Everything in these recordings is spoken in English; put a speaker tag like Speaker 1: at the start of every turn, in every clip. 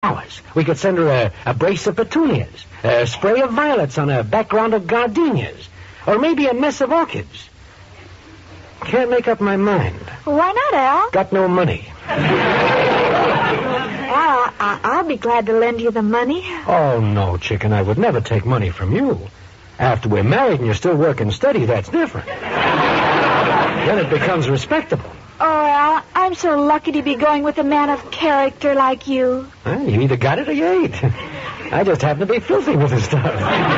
Speaker 1: flowers. We could send her a brace of petunias, a spray of violets on a background of gardenias, or maybe a mess of orchids. Can't make up my mind.
Speaker 2: Why not, Al?
Speaker 1: Got no money.
Speaker 2: Al, I'll be glad to lend you the money.
Speaker 1: Oh, no, chicken. I would never take money from you. After we're married and you're still working steady, that's different. Then it becomes respectable.
Speaker 2: Oh, Al, I'm so lucky to be going with a man of character like you.
Speaker 1: Well, you either got it or you ain't. I just happen to be filthy with this stuff.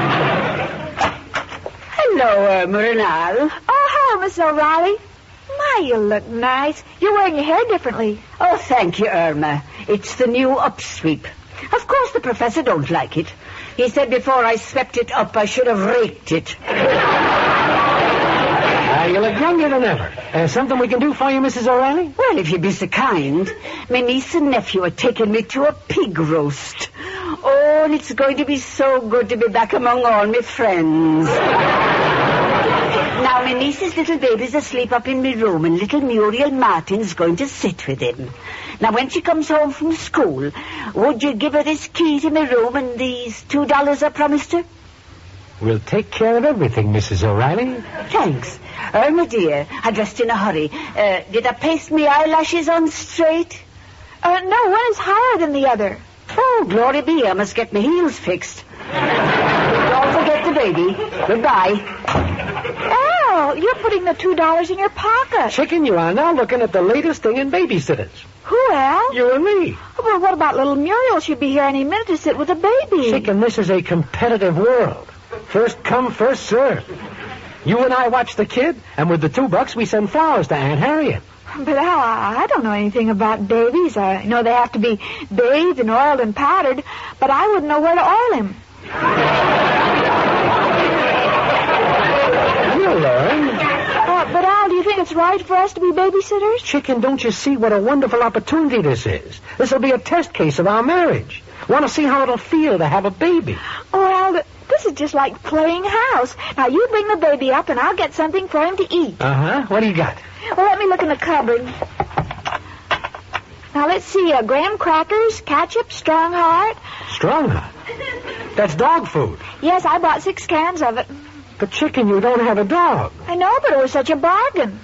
Speaker 3: Hello, Irma and Al.
Speaker 2: Oh, hello, Miss O'Reilly. My, you look nice. You're wearing your hair differently.
Speaker 3: Oh, thank you, Irma. It's the new upsweep. Of course the professor don't like it. He said before I swept it up, I should have raked it.
Speaker 1: You look younger than ever. Something we can do for you, Mrs. O'Reilly?
Speaker 3: Well, if you'd be so kind. My niece and nephew are taking me to a pig roast. Oh, and it's going to be so good to be back among all my friends. Now, my niece's little baby's asleep up in my room, and little Muriel Martin's going to sit with him. Now, when she comes home from school, would you give her this key to my room and these $2 I promised her?
Speaker 1: We'll take care of everything, Mrs. O'Reilly.
Speaker 3: Thanks. Irma, dear, I dressed in a hurry. Did I paste my eyelashes on straight?
Speaker 2: No, one is higher than the other.
Speaker 3: Oh, glory be, I must get my heels fixed. Don't forget the baby. Goodbye.
Speaker 2: Al, you're putting the $2 in your pocket.
Speaker 1: Chicken, you are now looking at the latest thing in babysitters.
Speaker 2: Who, Al?
Speaker 1: You and me.
Speaker 2: Well, what about little Muriel? She'll be here any minute to sit with a baby.
Speaker 1: Chicken, this is a competitive world. First come, first serve. You and I watch the kid, and with the $2, we send flowers to Aunt Harriet.
Speaker 2: But, Al, I don't know anything about babies. I know they have to be bathed and oiled and powdered, but I wouldn't know where to oil him.
Speaker 1: You'll learn.
Speaker 2: But, Al, do you think it's right for us to be babysitters?
Speaker 1: Chicken, don't you see what a wonderful opportunity this is? This will be a test case of our marriage. Want to see how it'll feel to have a baby.
Speaker 2: Oh, Al, this is just like playing house. Now, you bring the baby up, and I'll get something for him to eat.
Speaker 1: Uh-huh. What do you got?
Speaker 2: Well, let me look in the cupboard. Now, let's see. Graham crackers, ketchup, Strong Heart.
Speaker 1: Strong Heart? That's dog food.
Speaker 2: Yes, I bought 6 cans of it.
Speaker 1: But, Chicken, you don't have a dog.
Speaker 2: I know, but it was such a bargain.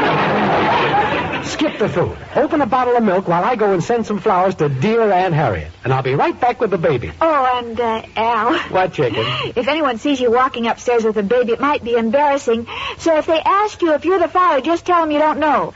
Speaker 1: Skip the food. Open a bottle of milk while I go and send some flowers to dear Aunt Harriet. And I'll be right back with the baby.
Speaker 2: Oh, and, Al.
Speaker 1: What, Chicken?
Speaker 2: If anyone sees you walking upstairs with a baby, it might be embarrassing. So if they ask you if you're the father, just tell them you don't know.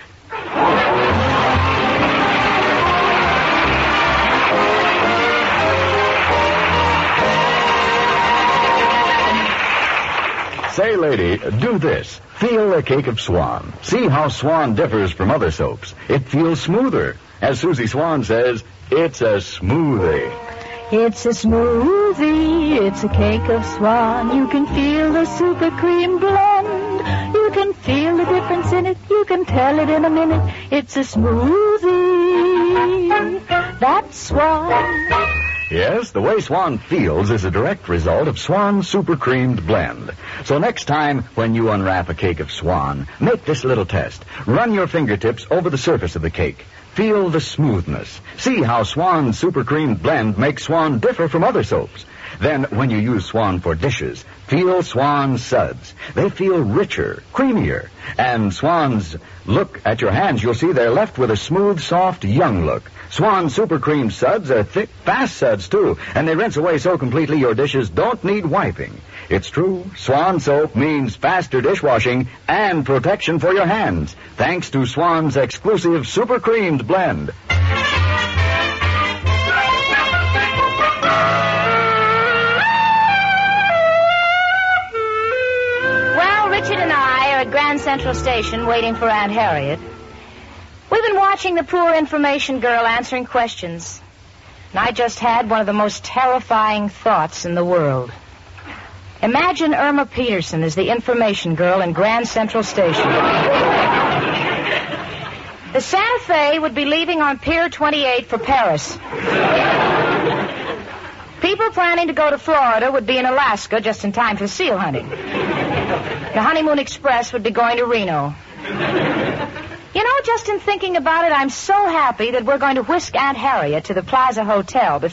Speaker 4: Say, lady, do this. Feel a cake of Swan. See how Swan differs from other soaps. It feels smoother. As Susie Swan says, it's a smoothie.
Speaker 5: It's a smoothie, it's a cake of Swan. You can feel the super cream blend. You can feel the difference in it. You can tell it in a minute. It's a smoothie. That's Swan.
Speaker 4: Yes, the way Swan feels is a direct result of Swan's super creamed blend. So next time when you unwrap a cake of Swan, make this little test. Run your fingertips over the surface of the cake. Feel the smoothness. See how Swan's super creamed blend makes Swan differ from other soaps. Then, when you use Swan for dishes, feel Swan's suds. They feel richer, creamier. And Swan's, look at your hands, you'll see they're left with a smooth, soft, young look. Swan Super Cream suds are thick, fast suds, too, and they rinse away so completely your dishes don't need wiping. It's true, Swan soap means faster dishwashing and protection for your hands, thanks to Swan's exclusive Super Creamed blend.
Speaker 6: Well, Richard and I are at Grand Central Station waiting for Aunt Harriet. We've been watching the poor information girl answering questions. And I just had one of the most terrifying thoughts in the world. Imagine Irma Peterson as the information girl in Grand Central Station. The Santa Fe would be leaving on Pier 28 for Paris. People planning to go to Florida would be in Alaska just in time for seal hunting. The Honeymoon Express would be going to Reno. You know, just in thinking about it, I'm so happy that we're going to whisk Aunt Harriet to the Plaza Hotel